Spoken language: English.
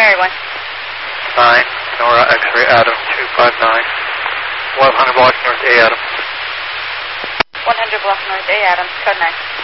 Mary 1. 9, Nora X-ray Adam 259, 100 block north A Adam. 100 block north A Adam, code 9.